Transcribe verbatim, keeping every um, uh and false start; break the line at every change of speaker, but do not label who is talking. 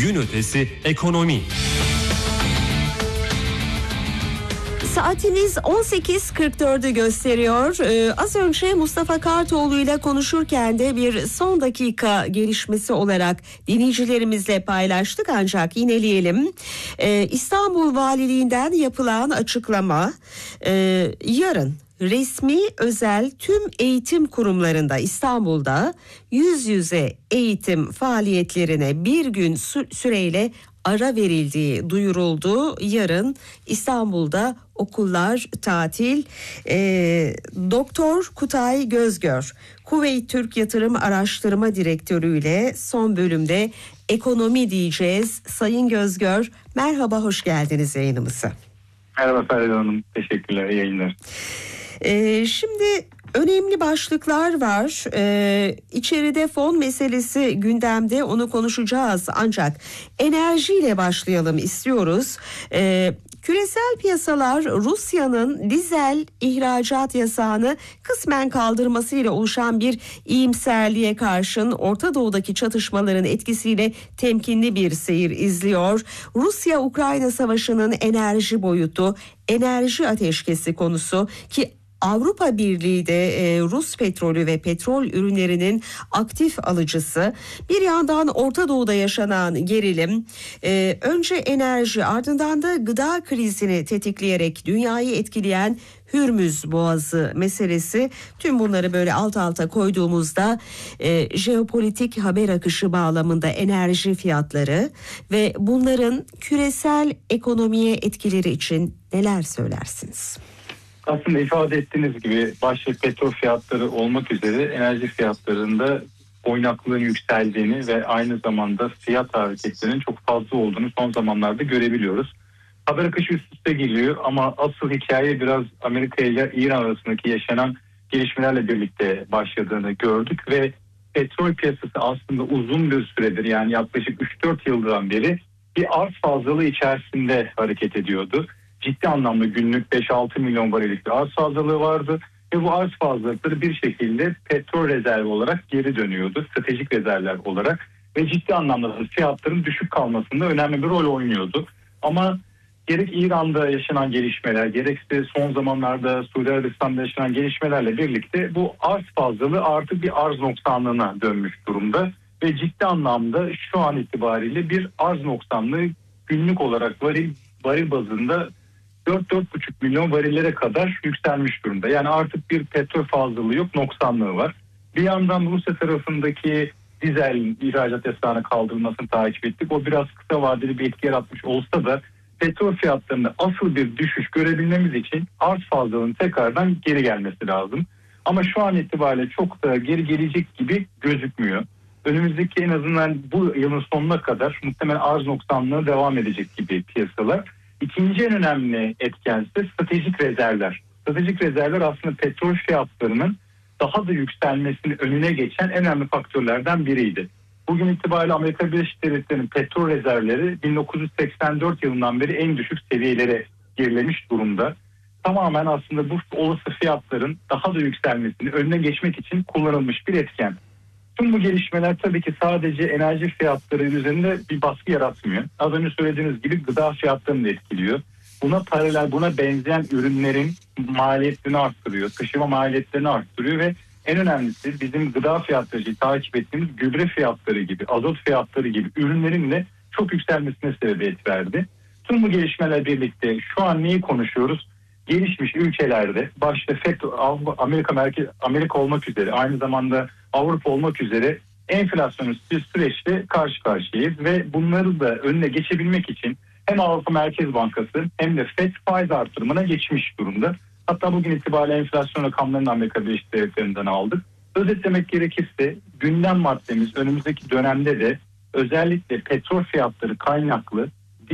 Gün ötesi ekonomi.
Saatimiz on sekiz kırk dördü gösteriyor. Ee, az önce Mustafa Kartoğlu ile konuşurken de bir son dakika gelişmesi olarak dinleyicilerimizle paylaştık, ancak yineleyelim. Ee, İstanbul Valiliğinden yapılan açıklama, e, yarın resmi özel tüm eğitim kurumlarında İstanbul'da yüz yüze eğitim faaliyetlerine bir gün sü- süreyle ara verildiği duyuruldu. Yarın İstanbul'da okullar tatil. E, Doktor Kutay Gözgör, Kuveyt Türk Yatırım Araştırma Direktörü ile son bölümde ekonomi diyeceğiz. Sayın Gözgör, merhaba, hoş geldiniz yayınımıza.
Merhaba Feride Hanım, teşekkürler, iyi yayınlar.
Ee, şimdi önemli başlıklar var. Ee, içeride fon meselesi gündemde, onu konuşacağız. Ancak enerjiyle başlayalım istiyoruz. Ee, küresel piyasalar Rusya'nın dizel ihracat yasağını kısmen kaldırmasıyla oluşan bir iyimserliğe karşın Orta Doğu'daki çatışmaların etkisiyle temkinli bir seyir izliyor. Rusya-Ukrayna savaşının enerji boyutu, enerji ateşkesi konusu ki Avrupa Birliği de e, Rus petrolü ve petrol ürünlerinin aktif alıcısı. Bir yandan Orta Doğu'da yaşanan gerilim, e, önce enerji, ardından da gıda krizini tetikleyerek dünyayı etkileyen Hürmüz Boğazı meselesi. Tüm bunları böyle alt alta koyduğumuzda e, jeopolitik haber akışı bağlamında enerji fiyatları ve bunların küresel ekonomiye etkileri için neler söylersiniz?
Aslında ifade ettiğiniz gibi başta petrol fiyatları olmak üzere enerji fiyatlarında oynaklığın yükseldiğini ve aynı zamanda fiyat hareketlerinin çok fazla olduğunu son zamanlarda görebiliyoruz. Haber akışı üst üste geliyor ama asıl hikaye biraz Amerika ile İran arasındaki yaşanan gelişmelerle birlikte başladığını gördük ve petrol piyasası aslında uzun bir süredir, yani yaklaşık üç dört yıldan beri bir arz fazlalığı içerisinde hareket ediyordu. Ciddi anlamda günlük beş altı milyon varillik bir arz fazlalığı vardı ve bu arz fazlalıkları bir şekilde petrol rezervi olarak geri dönüyordu, stratejik rezervler olarak ve ciddi anlamda fiyatların düşük kalmasında önemli bir rol oynuyordu. Ama gerek İran'da yaşanan gelişmeler, gerekse son zamanlarda Suudi Arabistan'da yaşanan gelişmelerle birlikte bu arz fazlalığı artık bir arz noksanlığına dönmüş durumda ve ciddi anlamda şu an itibariyle bir arz noksanlığı günlük olarak varil, varil bazında dört dört buçuk milyon varillere kadar yükselmiş durumda. Yani artık bir petrol fazlalığı yok, noksanlığı var. Bir yandan Rusya tarafındaki dizel ihracat yasağını kaldırılmasını takip ettik. O biraz kısa vadeli bir etki yaratmış olsa da petrol fiyatlarında asıl bir düşüş görebilmemiz için arz fazlalığının tekrardan geri gelmesi lazım. Ama şu an itibariyle çok da geri gelecek gibi gözükmüyor. Önümüzdeki en azından bu yılın sonuna kadar muhtemelen arz noksanlığı devam edecek gibi piyasalar. İkinci en önemli etken ise stratejik rezervler. Stratejik rezervler aslında petrol fiyatlarının daha da yükselmesinin önüne geçen en önemli faktörlerden biriydi. Bugün itibariyle Amerika Birleşik Devletleri'nin petrol rezervleri bin dokuz yüz seksen dört yılından beri en düşük seviyelere gerilemiş durumda. Tamamen aslında bu olası fiyatların daha da yükselmesini önüne geçmek için kullanılmış bir etken. Tüm bu gelişmeler tabii ki sadece enerji fiyatları üzerinde bir baskı yaratmıyor. Az önce söylediğiniz gibi gıda fiyatlarını da etkiliyor. Buna paralel, buna benzeyen ürünlerin maliyetlerini arttırıyor, taşıma maliyetlerini arttırıyor ve en önemlisi bizim gıda fiyatları takip ettiğimiz gübre fiyatları gibi, azot fiyatları gibi ürünlerin de çok yükselmesine sebebiyet verdi. Tüm bu gelişmeler birlikte şu an neyi konuşuyoruz? Gelişmiş ülkelerde başta F E D, Amerika merkez, Amerika olmak üzere, aynı zamanda Avrupa olmak üzere enflasyonist bir süreçle karşı karşıyayız ve bunları da önüne geçebilmek için hem Avrupa Merkez Bankası hem de F E D faiz artırımına geçmiş durumda. Hatta bugün itibariyle enflasyon rakamlarını Amerika Birleşik Devletleri'nden aldık. Özetlemek gerekirse gündem maddemiz önümüzdeki dönemde de özellikle petrol fiyatları kaynaklı